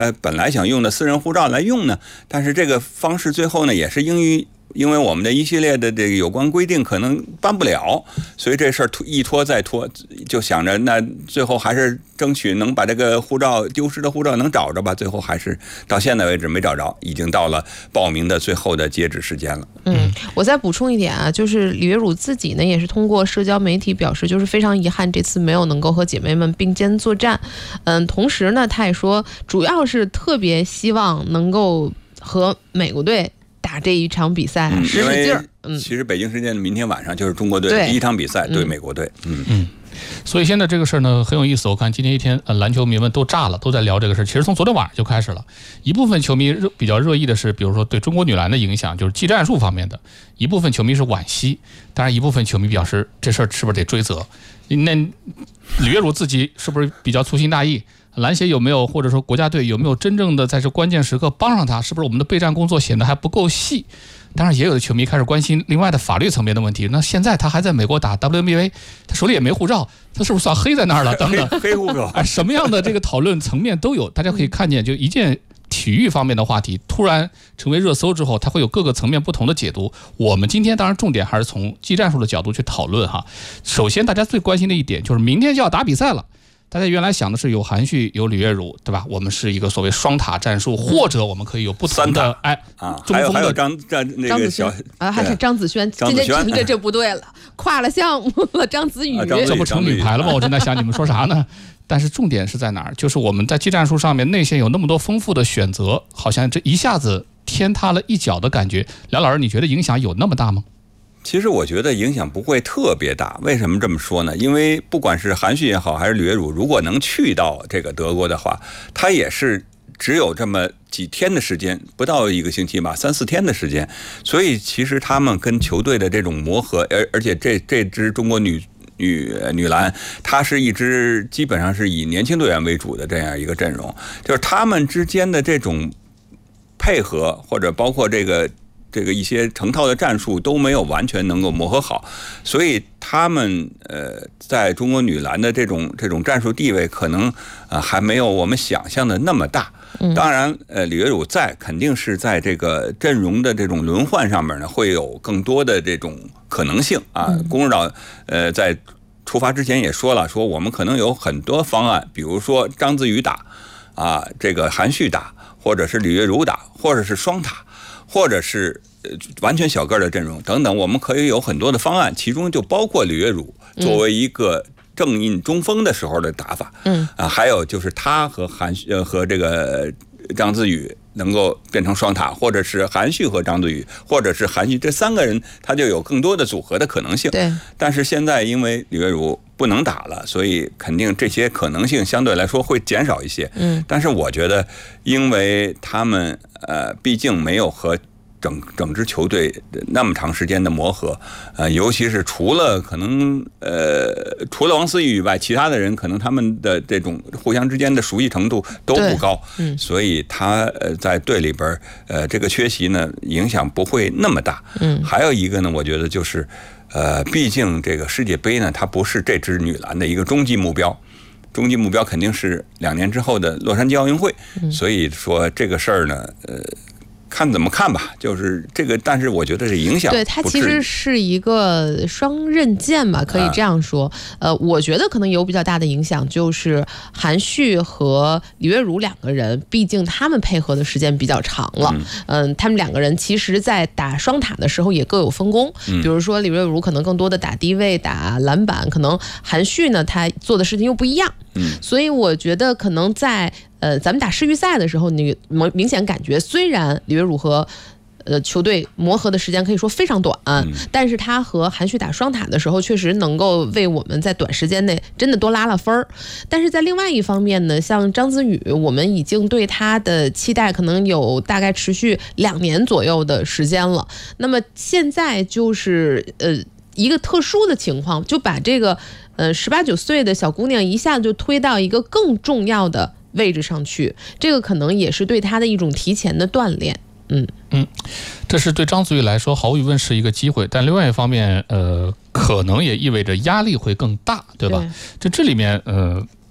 本来想用的私人护照来用呢，但是这个方式最后呢也是因为我们的一系列的这个有关规定可能办不了，所以这事儿一拖再拖，就想着那最后还是争取能把这个丢失的护照能找着吧。最后还是到现在为止没找着，已经到了报名的最后的截止时间了。 我再补充一点啊，就是李月汝自己呢也是通过社交媒体表示，就是非常遗憾这次没有能够和姐妹们并肩作战。同时呢，他也说主要是特别希望能够和美国队打这一场比赛，使使劲儿。 其实北京时间的明天晚上就是中国队的第一场比赛对美国队。 所以现在这个事儿呢很有意思，我看今天一天篮球迷们都炸了，都在聊这个事儿。其实从昨天晚上就开始了，一部分球迷比较热议的是，比如说对中国女篮的影响，就是技战术方面的；一部分球迷是惋惜，当然一部分球迷表示这事儿是不是得追责？那李月汝自己是不是比较粗心大意？篮协有没有，或者说国家队有没有真正的在这关键时刻帮上他？是不是我们的备战工作显得还不够细？当然也有的球迷开始关心另外的法律层面的问题。那现在他还在美国打 WNBA， 他手里也没护照，他是不是算黑在那儿了？等等， 黑护照， 什么样的这个讨论层面都有。大家可以看见，就一件体育方面的话题突然成为热搜之后，它会有各个层面不同的解读。我们今天当然重点还是从技战术的角度去讨论哈。首先大家最关心的一点就是明天就要打比赛了。大家原来想的是有韩旭有李月汝，对吧？我们是一个所谓双塔战术，或者我们可以有不同的还有张子轩还是张子萱，今天这不对了，跨了项目了，张子宇， 这不成女排了吗？我正在想你们说啥呢？但是重点是在哪儿？就是我们在技战术上面内线有那么多丰富的选择，好像这一下子天塌了一脚的感觉。梁老师，你觉得影响有那么大吗？ 其实我觉得影响不会特别大，为什么这么说呢？因为不管是韩旭也好，还是李月汝，如果能去到这个德国的话，他也是只有这么几天的时间，不到一个星期吧，3-4天的时间。所以其实他们跟球队的这种磨合，而且这支中国女篮，它是一支基本上是以年轻队员为主的这样一个阵容，就是他们之间的这种配合，或者包括这个一些成套的战术都没有完全能够磨合好，所以他们在中国女篮的这种战术地位可能还没有我们想象的那么大。当然李月汝肯定是在这个阵容的这种轮换上面呢，会有更多的这种可能性啊。龚指导在出发之前也说了，说我们可能有很多方案，比如说章子宇打这个韩旭打，或者是李月汝打，或者是双塔，或者是完全小个的阵容等等，我们可以有很多的方案，其中就包括李月汝作为一个正印中锋的时候的打法。还有就是他和和这个章子宇能够变成双塔，或者是韩旭和章子宇，或者是韩旭，这3个人他就有更多的组合的可能性。 对， 但是现在因为李月汝不能打了，所以肯定这些可能性相对来说会减少一些。但是我觉得，因为他们毕竟没有和整支球队那么长时间的磨合，尤其是除了王思雨以外，其他的人可能他们的这种互相之间的熟悉程度都不高，所以他在队里边这个缺席呢影响不会那么大。还有一个呢，我觉得就是毕竟这个世界杯呢，它不是这支女篮的一个终极目标。终极目标肯定是2年之后的洛杉矶奥运会，所以说这个事儿呢，看怎么看吧，就是这个，但是我觉得这影响对它其实是一个双刃剑吧，可以这样说。我觉得可能有比较大的影响，就是韩旭和李月汝2个人，毕竟他们配合的时间比较长了。他们2个人其实在打双塔的时候也各有分工，比如说李月汝可能更多的打低位、打篮板，可能韩旭呢他做的事情又不一样。所以我觉得可能在咱们打世预赛的时候，你明显感觉虽然李月汝和球队磨合的时间可以说非常短，但是他和韩旭打双塔的时候确实能够为我们在短时间内真的多拉了分儿。但是在另外一方面呢，像章子宇，我们已经对他的期待可能有大概持续2年左右的时间了。那么现在就是一个特殊的情况，就把这个18、19岁的小姑娘一下就推到一个更重要的位置上去，这个可能也是对她的一种提前的锻炼。 这是对章子宇来说毫无疑问是一个机会，但另外一方面可能也意味着压力会更大，对吧？这里面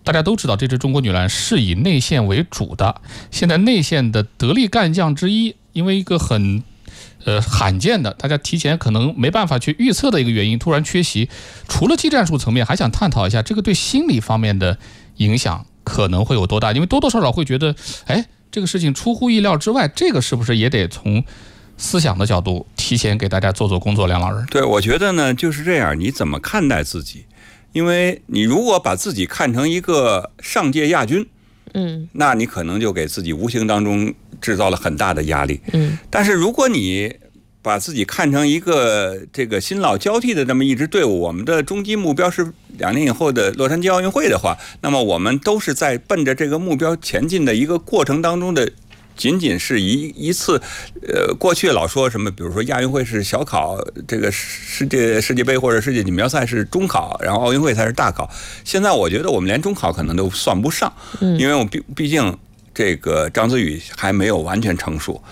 大家都知道这支中国女篮是以内线为主的，现在内线的得力干将之一，因为一个很罕见的，大家提前可能没办法去预测的一个原因突然缺席，除了技战术层面，还想探讨一下这个对心理方面的影响可能会有多大，因为多多少少会觉得这个事情出乎意料之外，这个是不是也得从思想的角度提前给大家做工作，梁老师？ 对，我觉得呢就是这样，你怎么看待自己？因为你如果把自己看成一个上届亚军，那你可能就给自己无形当中制造了很大的压力。但是如果你把自己看成一个这个新老交替的这么一支队伍，我们的终极目标是2年以后的洛杉矶奥运会的话，那么我们都是在奔着这个目标前进的一个过程当中的。仅仅是一次，过去老说什么，比如说亚运会是小考，这个世界杯或者世界锦标赛是中考，然后奥运会才是大考。现在我觉得我们连中考可能都算不上，因为我毕竟这个章子宇还没有完全成熟，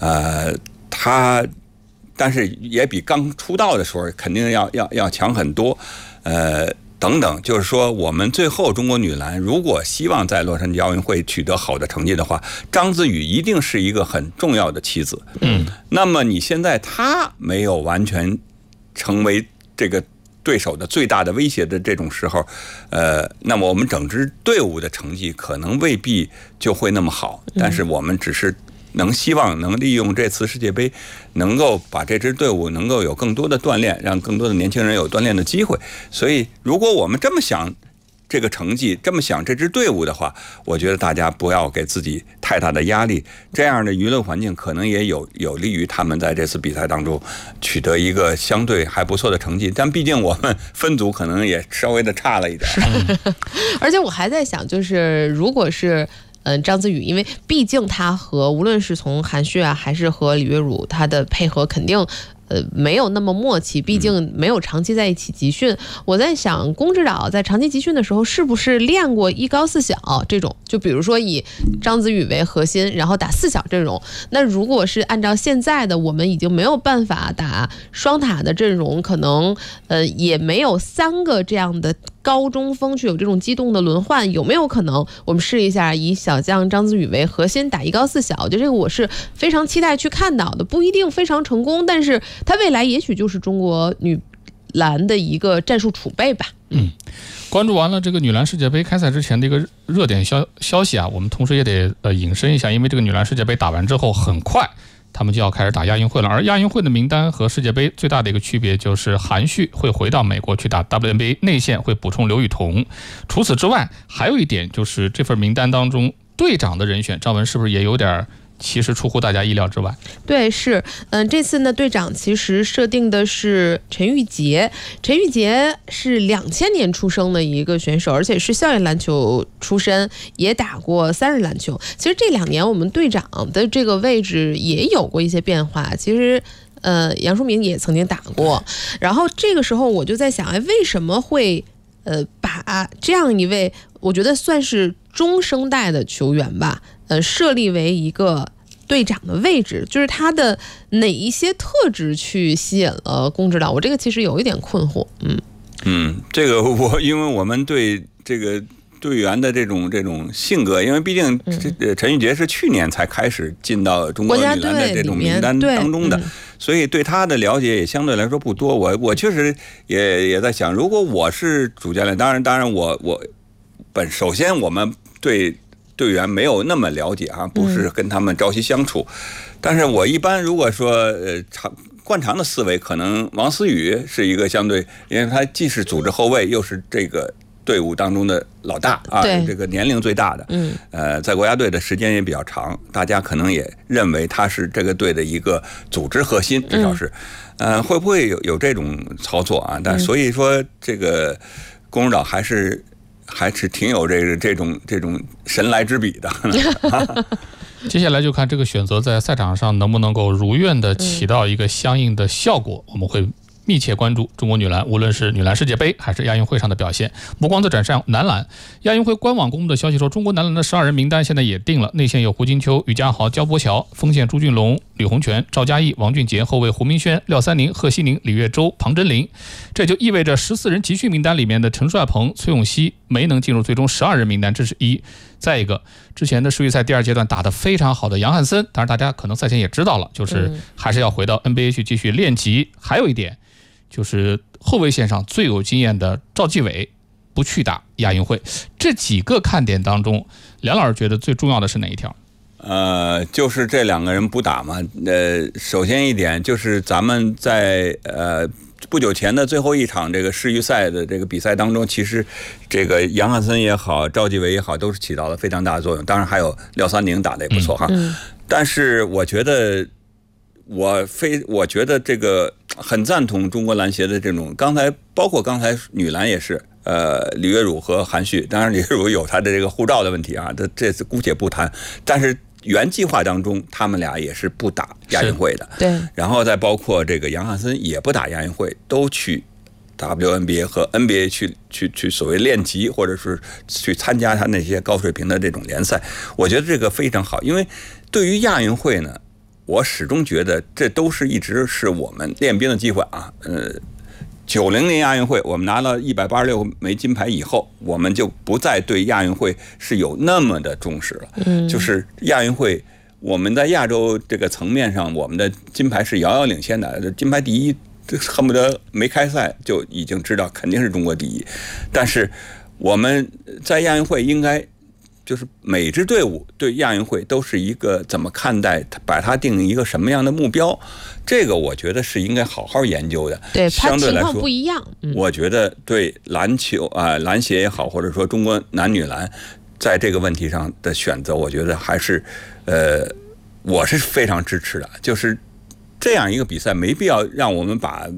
但是也比刚出道的时候肯定要强很多，等等，就是说我们最后中国女篮如果希望在洛杉矶奥运会取得好的成绩的话，章子宇一定是一个很重要的棋子。那么你现在她没有完全成为这个对手的最大的威胁的这种时候，那么我们整支队伍的成绩可能未必就会那么好，但是我们只是希望能利用这次世界杯，能够把这支队伍能够有更多的锻炼，让更多的年轻人有锻炼的机会。所以如果我们这么想这个成绩，这么想这支队伍的话，我觉得大家不要给自己太大的压力，这样的舆论环境可能也有利于他们在这次比赛当中取得一个相对还不错的成绩，但毕竟我们分组可能也稍微的差了一点。 而且我还在想，就是如果是章子宇，因为毕竟他和无论是从韩旭啊，还是和李月汝，他的配合肯定没有那么默契，毕竟没有长期在一起集训。我在想，龚指导在长期集训的时候，是不是练过1高4小这种？就比如说以章子宇为核心，然后打4小阵容。那如果是按照现在的，我们已经没有办法打双塔的阵容，可能也没有3个这样的高中锋去有这种机动的轮换，有没有可能我们试一下以小将章子宇为核心打1高4小？我觉得这个我是非常期待去看到的，不一定非常成功，但是它未来也许就是中国女篮的一个战术储备吧。 关注完了这个女篮世界杯开赛之前的一个热点消息啊，我们同时也得引申一下，因为这个女篮世界杯打完之后，很快他们就要开始打亚运会了。而亚运会的名单和世界杯最大的一个区别就是韩旭会回到美国去打 WNBA， 内线会补充刘雨桐。除此之外，还有一点就是这份名单当中队长的人选，赵文是不是也有点其实出乎大家意料之外？ 对，是，这次呢，队长其实设定的是陈玉洁。陈玉洁是2000年出生的一个选手，而且是校园篮球出身，也打过3人篮球。其实这2年我们队长的这个位置也有过一些变化。其实杨淑明也曾经打过，然后这个时候我就在想，为什么会把这样一位我觉得算是中生代的球员吧，设立为一个队长的位置，就是他的哪一些特质去吸引了龚指导？我这个其实有一点困惑。 这个因为我们对这个队员的这种性格，因为毕竟陈玉洁是去年才开始进到中国女篮的这种名单当中的，所以对他的了解也相对来说不多。我确实也在想，如果我是主教练，当然我首先我们对队员没有那么了解啊，不是跟他们朝夕相处，但是我一般如果说惯常的思维，可能王思雨是一个相对，因为他既是组织后卫，又是这个队伍当中的老大啊，这个年龄最大的，在国家队的时间也比较长，大家可能也认为他是这个队的一个组织核心，至少是，会不会有这种操作啊？但所以说这个龚指导还是挺有这种神来之笔的。 接下来就看这个选择在赛场上能不能够如愿的起到一个相应的效果，我们会密切关注中国女篮，无论是女篮世界杯还是亚运会上的表现。目光再转向男篮，亚运会官网公布的消息说，中国男篮的12人名单现在也定了，内线有胡金秋、于家豪、焦博乔，锋线朱俊龙、 吕洪泉、赵嘉译、王俊杰，后卫胡明轩、廖三宁、贺西宁、李月洲、庞真林。这就意味着14人集训名单里面的陈帅鹏、崔永熙没能进入最终12人名单，这是一。再一个，之前的世预赛第2阶段打得非常好的杨汉森，当然大家可能赛前也知道了，就是还是要回到 NBA 去继续练级。还有一点，就是后卫线上最有经验的赵继伟不去打亚运会。这几个看点当中，梁老师觉得最重要的是哪一条？ 就是这2个人不打嘛。首先一点就是咱们在不久前的最后一场这个世预赛的这个比赛当中，其实这个杨汉森也好，赵继伟也好，都是起到了非常大的作用。当然还有廖三宁打得也不错哈。但是我觉得我觉得这个很赞同中国篮协的这种，包括刚才女篮也是。李月儒和韩旭，当然李月儒有他的这个护照的问题啊，这次姑且不谈。但是原计划当中，他们俩也是不打亚运会的。 对。 然后再包括这个杨汉森也不打亚运会，都去 WNBA 和 NBA 去所谓练级，或者是去参加他那些高水平的这种联赛。我觉得这个非常好，因为对于亚运会呢，我始终觉得这都是一直是我们练兵的机会啊。90年亚运会，我们拿了186枚金牌以后，我们就不再对亚运会是有那么的重视了。就是亚运会，我们在亚洲这个层面上，我们的金牌是遥遥领先的，金牌第一，恨不得没开赛就已经知道肯定是中国第一。但是我们在亚运会应该就是每支队伍对亚运会都是一个怎么看待，把它定一个什么样的目标，这个我觉得是应该好好研究的。 对， 相对来说情况不一样。 我觉得对篮球篮协也好，或者说中国男女篮在这个问题上的选择，我觉得还是我是非常支持的。就是这样一个比赛，没必要让我们把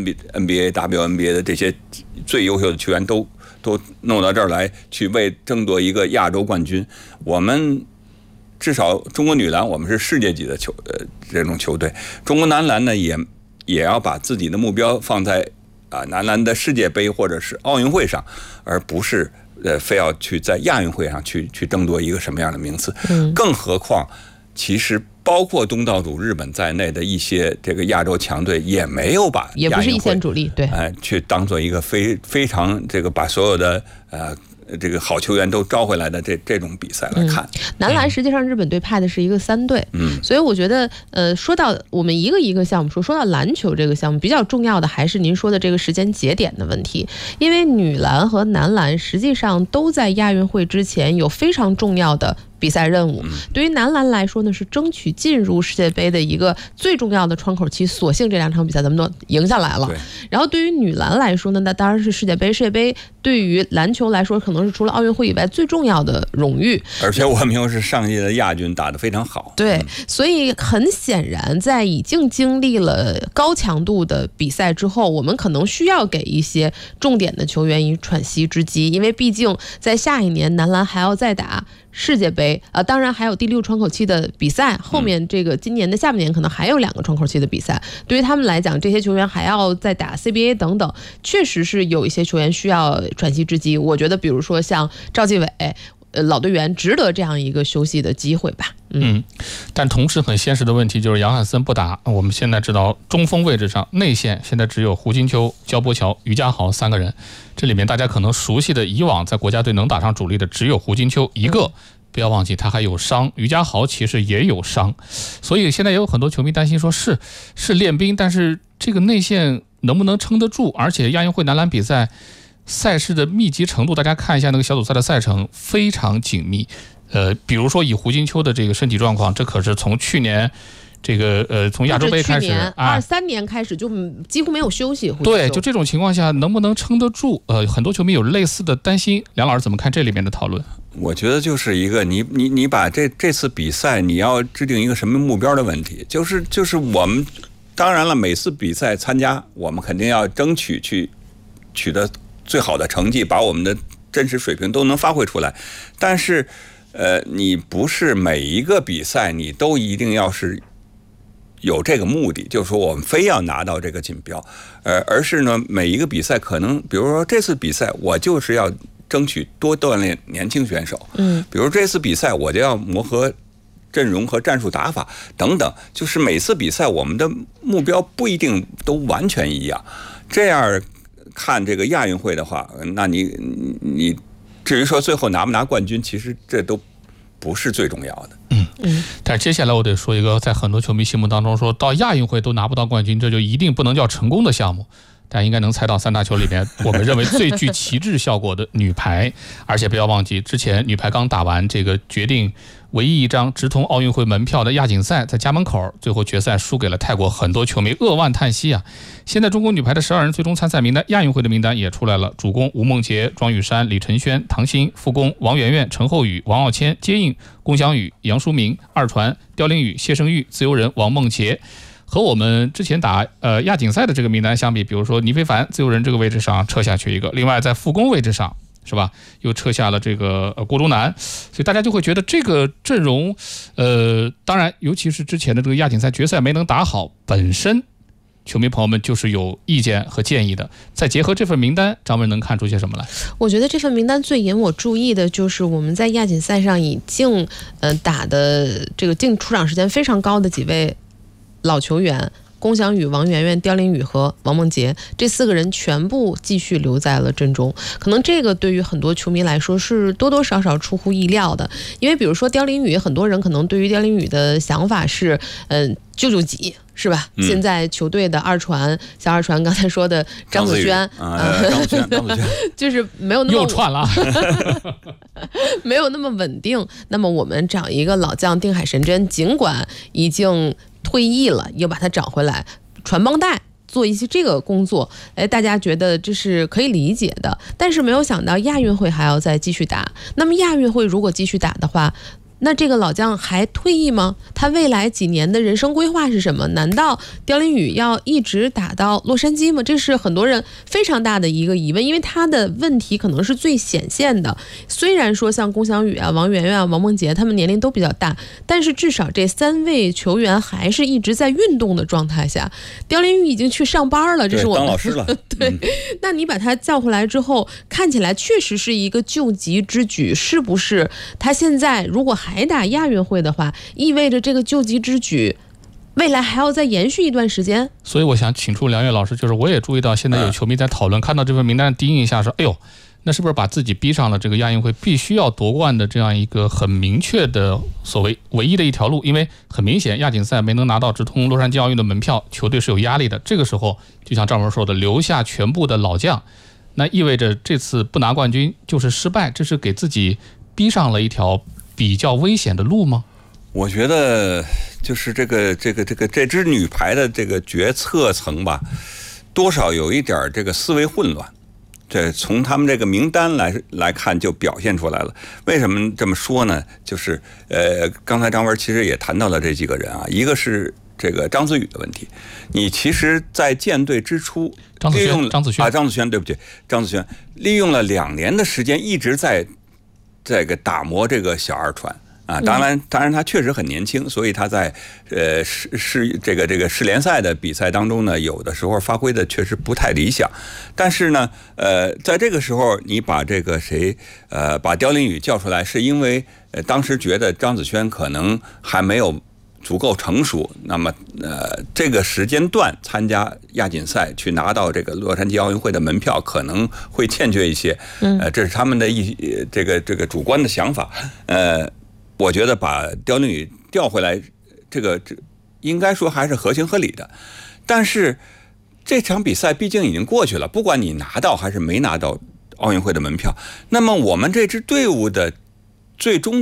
NBA、WNBA 的这些最优秀的球员都弄到这儿来，去为争夺一个亚洲冠军。我们至少中国女篮，我们是世界级的这种球队。中国男篮呢，也要把自己的目标放在男篮的世界杯或者是奥运会上，而不是非要去在亚运会上去争夺一个什么样的名次。更何况，其实包括东道主日本在内的一些这个亚洲强队也没有把也不是一线主力，对， 去当做一个非常这个把所有的这个好球员都招回来的这种比赛来看。 男篮实际上日本队派的是一个3队，所以我觉得说到我们一个一个项目说到篮球这个项目，比较重要的还是您说的这个时间节点的问题，因为女篮和男篮实际上都在亚运会之前有非常重要的比赛任务。对于男篮来说呢，是争取进入世界杯的一个最重要的窗口期，所幸这2场比赛咱们都赢下来了。然后对于女篮来说呢，那当然是世界杯。世界杯对于篮球来说，可能是除了奥运会以外最重要的荣誉。 而且我们又是上届的亚军，打得非常好。 对，所以很显然，在已经经历了高强度的比赛之后，我们可能需要给一些重点的球员以喘息之机，因为毕竟在下一年男篮还要再打世界杯，当然还有第6窗口期的比赛，后面这个今年的下半年可能还有2个窗口期的比赛。对于他们来讲，这些球员还要再打 CBA 等等，确实是有一些球员需要喘息之机。我觉得比如说像赵继伟老队员值得这样一个休息的机会吧。 但同时很现实的问题就是杨汉森不打。我们现在知道中锋位置上内线现在只有胡金秋、焦波乔、于家豪3个人，这里面大家可能熟悉的以往在国家队能打上主力的只有胡金秋一个。不要忘记他还有伤，于家豪其实也有伤，所以现在也有很多球迷担心说是练兵，但是这个内线能不能撑得住？而且亚运会男篮比赛赛事的密集程度，大家看一下那个小组赛的赛程非常紧密。比如说以胡金秋的这个身体状况，这可是从去年这个从亚洲杯开始 ，23年开始就几乎没有休息。 对，就这种情况下能不能撑得住？很多球迷有类似的担心。梁老师怎么看这里面的讨论？ 我觉得就是一个你把这次比赛你要制定一个什么目标的问题，就是我们当然了，每次比赛参加，我们肯定要争取去取得最好的成绩，把我们的真实水平都能发挥出来。但是你不是每一个比赛你都一定要是有这个目的，就是说我们非要拿到这个锦标，而是呢每一个比赛可能，比如说这次比赛我就是要争取多锻炼年轻选手，比如这次比赛我就要磨合阵容和战术打法等等，就是每次比赛我们的目标不一定都完全一样。这样看这个亚运会的话，那你至于说最后拿不拿冠军，其实这都不是最重要的。 但是接下来我得说一个，在很多球迷心目当中，说到亚运会都拿不到冠军，这就一定不能叫成功的项目。大家应该能猜到三大球里面，我们认为最具旗帜效果的女排。而且不要忘记，之前女排刚打完这个决定唯一一张直通奥运会门票的亚锦赛，在家门口最后决赛输给了泰国，很多球迷扼腕叹息啊。现在中国女排的12人最终参赛名单，亚运会的名单也出来了，主攻吴梦洁、庄雨珊、李晨轩、唐鑫，副攻王媛媛、陈厚宇、王傲谦，接应龚翔宇、杨淑明，二传刁琳宇、谢胜玉，自由人王梦洁。和我们之前打亚锦赛的这个名单相比，比如说倪非凡自由人这个位置上撤下去一个，另外在副攻位置上是吧，又撤下了这个郭忠南，所以大家就会觉得这个阵容，当然尤其是之前的这个亚锦赛决赛没能打好，本身球迷朋友们就是有意见和建议的。再结合这份名单，张文能看出些什么来？ 我觉得这份名单最引我注意的就是我们在亚锦赛上已经打的这个净出场时间非常高的几位老球员，龚翔宇、王媛媛、刁琳宇和王梦洁，这4个人全部继续留在了阵中。可能这个对于很多球迷来说是多多少少出乎意料的，因为比如说刁琳宇，很多人可能对于刁琳宇的想法是救急是吧？现在球队的二传，像二传刚才说的张子萱， 张子萱就是没有那么又串了没有那么稳定。那么我们找一个老将定海神针，尽管已经退役了，又把他找回来传帮带，做一些这个工作，大家觉得这是可以理解的。但是没有想到亚运会还要再继续打。那么亚运会如果继续打的话，那这个老将还退役吗？他未来几年的人生规划是什么？难道刁琳宇要一直打到洛杉矶吗？这是很多人非常大的一个疑问，因为他的问题可能是最显现的。虽然说像龚翔宇啊、王媛媛啊、王梦洁他们年龄都比较大，但是至少这3位球员还是一直在运动的状态下。刁琳宇已经去上班了，这是我们当老师了。 对，那你把他叫回来之后，看起来确实是一个救急之举，是不是？他现在如果还打亚运会的话，意味着这个救急之举未来还要再延续一段时间。 所以我想请出梁越老师，就是我也注意到现在有球迷在讨论，看到这份名单第一印象说，哎呦，那是不是把自己逼上了这个亚运会必须要夺冠的这样一个很明确的所谓唯一的一条路？因为很明显亚锦赛没能拿到直通洛杉矶奥运的门票，球队是有压力的。这个时候就像赵文说的，留下全部的老将，那意味着这次不拿冠军就是失败，这是给自己逼上了一条比较危险的路吗？ 我觉得就是这支女排的这个决策层吧，多少有一点这个思维混乱。这从他们这个名单来看就表现出来了。为什么这么说呢？就是刚才张文其实也谈到了这几个人啊，一个是这个张子宇的问题。你其实在建队之初， 张子萱， 对不起，张子萱利用了2年的时间，一直在这个打磨这个小二传。当然他确实很年轻，所以他在这个世联赛的比赛当中呢，有的时候发挥的确实不太理想。但是呢，在这个时候你把这个把刁琳宇叫出来，是因为当时觉得张子萱可能还没有足够成熟，那么这个时间段参加亚锦赛去拿到这个洛杉矶奥运会的门票可能会欠缺一些，这是他们的这个主观的想法。我觉得把刁琳宇调回来，这应该说还是合情合理的。但是这场比赛毕竟已经过去了，不管你拿到还是没拿到奥运会的门票，那么我们这支队伍的最终